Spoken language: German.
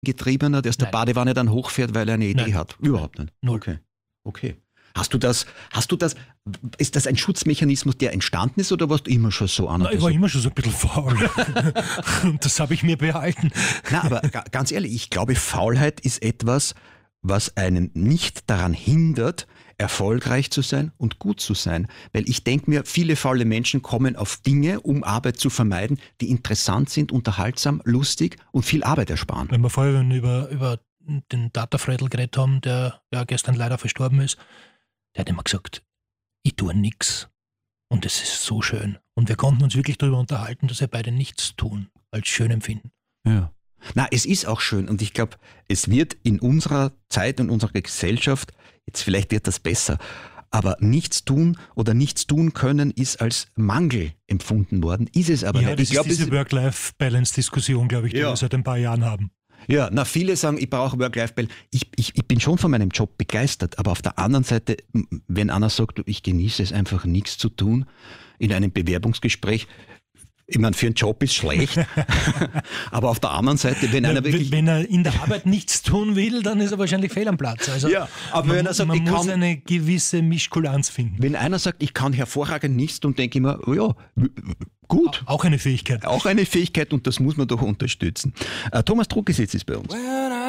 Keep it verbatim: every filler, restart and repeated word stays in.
Getriebener, der aus der Nein. Badewanne dann hochfährt, weil er eine Idee Nein. hat? Überhaupt nicht. Null. Okay. Okay. Hast du das, hast du das, ist das ein Schutzmechanismus, der entstanden ist oder warst du immer schon so an? Na, ich war immer schon so ein bisschen faul. Und das habe ich mir behalten. Na, aber ga- ganz ehrlich, ich glaube, Faulheit ist etwas, was einen nicht daran hindert, erfolgreich zu sein und gut zu sein. Weil ich denke mir, viele faule Menschen kommen auf Dinge, um Arbeit zu vermeiden, die interessant sind, unterhaltsam, lustig und viel Arbeit ersparen. Wenn wir vorher über, über den Data Fredel geredet haben, der ja gestern leider verstorben ist, der hat immer gesagt, ich tue nichts. Und es ist so schön. Und wir konnten uns wirklich darüber unterhalten, dass wir beide nichts tun, als schön empfinden. Ja. Na, es ist auch schön und ich glaube, es wird in unserer Zeit und unserer Gesellschaft, jetzt vielleicht wird das besser, aber nichts tun oder nichts tun können ist als Mangel empfunden worden, ist es aber Ja, nicht. das Ich glaub, ist diese es- Work-Life-Balance-Diskussion, glaube ich, die Ja. wir seit ein paar Jahren haben. Ja, na, viele sagen, ich brauche Work-Life-Balance. Ich, ich, ich bin schon von meinem Job begeistert, aber auf der anderen Seite, m- wenn einer sagt, du, ich genieße es einfach nichts zu tun in einem Bewerbungsgespräch, ich meine, für einen Job ist schlecht, aber auf der anderen Seite, wenn einer Wenn, wirklich... wenn er in der Arbeit nichts tun will, dann ist er wahrscheinlich fehl am Platz. Also Ja, aber man, wenn er sagt, man ich muss kann- eine gewisse Mischkulanz finden. Wenn einer sagt, ich kann hervorragend nichts tun, denke ich mir, oh ja, w- w- gut. Auch eine Fähigkeit. Auch eine Fähigkeit und das muss man doch unterstützen. Äh, Thomas Druckesitz ist bei uns.